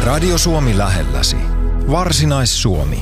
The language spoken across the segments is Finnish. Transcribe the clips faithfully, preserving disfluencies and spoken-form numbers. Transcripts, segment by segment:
Radio Suomi lähelläsi. Varsinais-Suomi.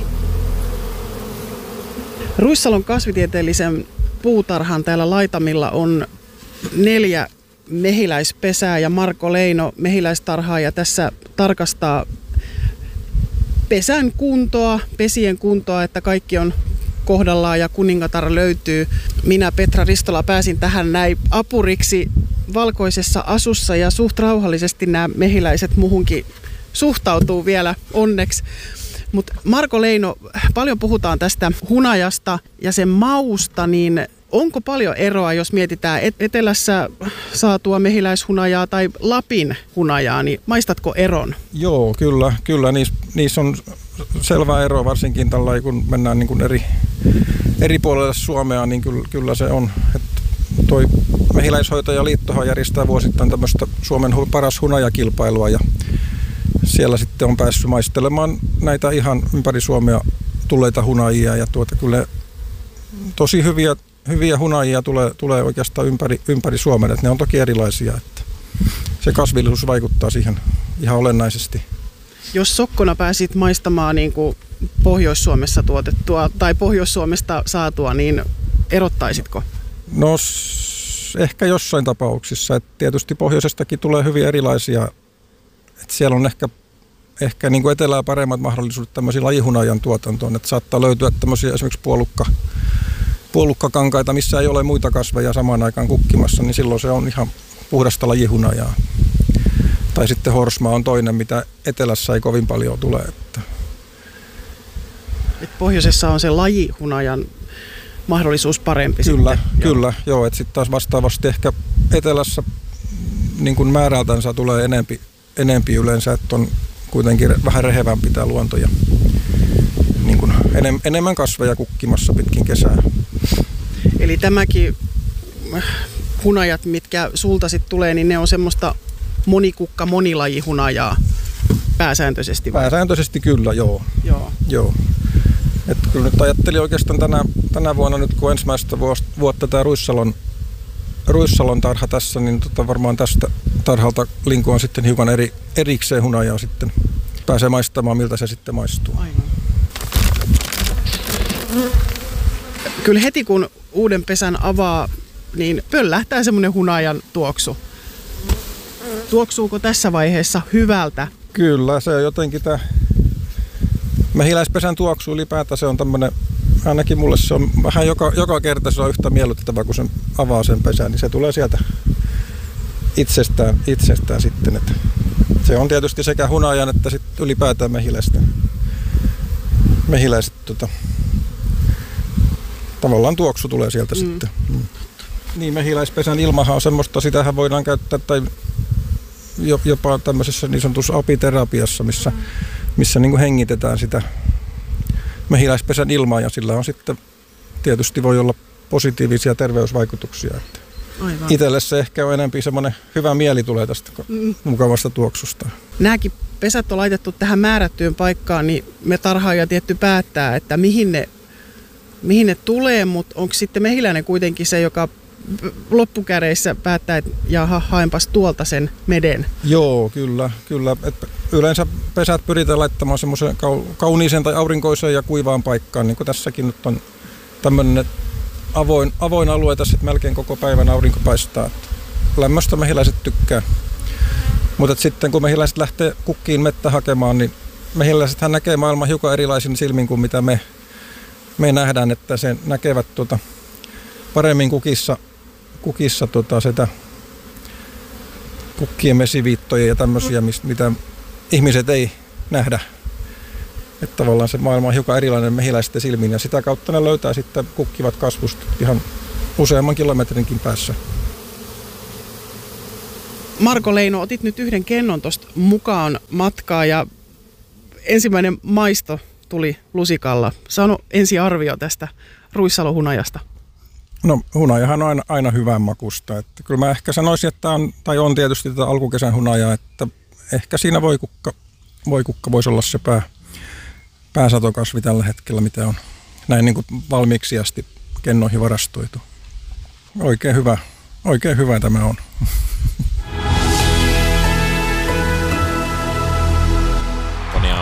Ruissalon kasvitieteellisen puutarhan täällä laitamilla on neljä mehiläispesää ja Marko Leino mehiläistarhaaja tässä tarkastaa pesän kuntoa, pesien kuntoa, että kaikki on kohdallaan ja kuningatar löytyy. Minä, Petra Ristola, pääsin tähän näin apuriksi valkoisessa asussa ja suht rauhallisesti nämä mehiläiset muhunkin suhtautuu vielä onneksi. Mutta Marko Leino, paljon puhutaan tästä hunajasta ja sen mausta, niin onko paljon eroa, jos mietitään etelässä saatua mehiläishunajaa tai Lapin hunajaa, niin maistatko eron? Joo, kyllä. kyllä. Niissä niis on selvä ero, varsinkin tällä kun mennään niin kuin eri, eri puolelle Suomea, niin kyllä, kyllä se on. Että toi Mehiläishoitajaliittohan järjestää vuosittain tämmöistä Suomen paras hunajakilpailua ja siellä sitten on päässyt maistelemaan näitä ihan ympäri Suomea tulleita hunajia ja tuota kyllä tosi hyviä, hyviä hunajia tulee, tulee oikeastaan ympäri, ympäri Suomen, että ne on toki erilaisia, että se kasvillisuus vaikuttaa siihen ihan olennaisesti. Jos sokkona pääsit maistamaan niin kuin Pohjois-Suomessa tuotettua tai Pohjois-Suomesta saatua, niin erottaisitko? No ehkä jossain tapauksissa, että tietysti pohjoisestakin tulee hyvin erilaisia. Et siellä on ehkä, ehkä niin kuin etelää paremmat mahdollisuudet tämmöisiä lajihunajan tuotantoon, että saattaa löytyä tämmöisiä esimerkiksi puolukka, puolukkakankaita, missä ei ole muita kasveja samaan aikaan kukkimassa, niin silloin se on ihan puhdasta lajihunajaa. Tai sitten horsmaa on toinen, mitä etelässä ei kovin paljon tule. Että. Et pohjoisessa on se lajihunajan mahdollisuus parempi. Kyllä, sitten. kyllä. Joo, että sitten taas vastaavasti ehkä etelässä niin kuin määrältänsä tulee enempi, enempi yleensä, että on kuitenkin vähän rehevämpi tämä luonto ja niin kuin enem, enemmän kasveja kukkimassa pitkin kesää. Eli tämäkin hunajat, mitkä sulta sitten tulee, niin ne on semmoista monikukka, monilajihunajaa pääsääntöisesti? Vai? Pääsääntöisesti kyllä, joo. Joo. joo. Et kyllä nyt ajattelin oikeastaan tänä, tänä vuonna, nyt kun ensimmäistä vuotta tämä Ruissalon, Ruissalon tarha tässä, niin tota varmaan tästä tarhalta linkoon sitten hiukan eri, erikseen hunajaa sitten. Pääsee maistamaan, miltä se sitten maistuu. Aivan. Kyllä heti kun uuden pesän avaa, niin pöllähtää semmoinen hunajan tuoksu. Tuoksuuko tässä vaiheessa hyvältä? Kyllä, se on jotenkin tämä mehiläispesän tuoksu ylipäätään, se on tämmöinen, ainakin mulle se on vähän joka, joka kerta se on yhtä miellyttävä, kun se avaa sen pesän, niin se tulee sieltä itsestään, itsestään sitten. Että se on tietysti sekä hunajan että sitten ylipäätään mehiläisten. Mehiläiset, tota, tavallaan tuoksu tulee sieltä mm. sitten. Mm. Niin, mehiläispesän ilmahan on semmoista, sitähän voidaan käyttää tai jopa tämmöisessä niin sanotussa apiterapiassa, missä, missä niin kuin hengitetään sitä mehiläispesän ilmaa ja sillä on sitten tietysti voi olla positiivisia terveysvaikutuksia. Aivan. Itselle se ehkä on enemmän semmoinen hyvä mieli tulee tästä mm. mukavasta tuoksusta. Nämäkin pesät on laitettu tähän määrättyyn paikkaan, niin me tarhaaja tietty päättää, että mihin ne, mihin ne tulee, mutta onko sitten mehiläinen kuitenkin se, joka loppukäreissä päättää, että jaha, haenpas tuolta sen meden? Joo, kyllä. kyllä. Et yleensä pesät pyritään laittamaan semmoiseen kauniiseen tai aurinkoiseen ja kuivaan paikkaan, niin kuin tässäkin nyt on tämmöinen avoin, avoin alue tässä, että melkein koko päivän aurinko paistaa. Lämmöstä mehiläiset tykkää. Mutta sitten kun mehiläiset lähtee kukkiin mettä hakemaan, niin mehiläisethän näkee maailman hiukan erilaisin silmin kuin mitä me, me nähdään, että se näkevät tuota paremmin kukissa, kukissa tota sitä kukkien mesiviittoja ja tämmöisiä, mitä ihmiset ei nähdä. Että tavallaan se maailma on hiukan erilainen mehiläisten silmiin ja sitä kautta ne löytää sitten kukkivat kasvustot ihan useamman kilometrinkin päässä. Marko Leino, otit nyt yhden kennon tuosta mukaan matkaa ja ensimmäinen maisto tuli lusikalla. Sano ensi arvio tästä Ruissalohunajasta. No hunajahan on aina, aina hyvän makusta. Että kyllä mä ehkä sanoisin, että on, tai on tietysti tätä alkukesän hunajaa, että ehkä siinä voikukka, voikukka voisi olla se pää, pääsatokasvi tällä hetkellä, mitä on näin niin kuin valmiiksi asti kennoihin varastoitu. Oikein hyvä, oikein hyvä tämä on.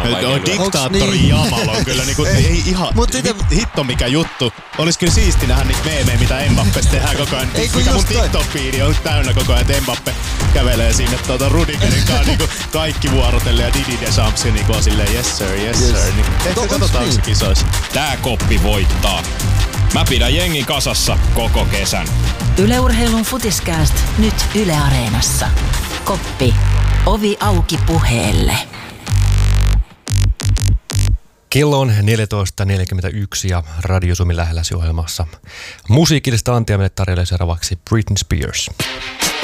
No, diktaattori niin? Jamal on kyllä niinku, ei ihan, Mut hit, sitä... hitto mikä juttu. Olis kyllä siisti nähdä niitä meemejä, mitä Mbappesta tehdään koko ajan. Ei, mikä mun TikTok-fiidi on täynnä koko ajan, että Mbappe kävelee sinne tuota Rudigerin kanssa niinku kaikki vuorotelle ja Didi Deschamps niinku on silleen yes sir, yes, yes. sir. Niin, ehkä no, katsotaan se kisoissa. Tää koppi voittaa. Mä pidän jengin kasassa koko kesän. Yle Urheilun Futiskääst nyt Yle Areenassa. Koppi. Ovi auki puheelle. Kello on neljätoista neljäkymmentäyksi ja Radio Suomi lähelläsi ohjelmassa musiikillista antia meille tarjolle seuraavaksi Britney Spears.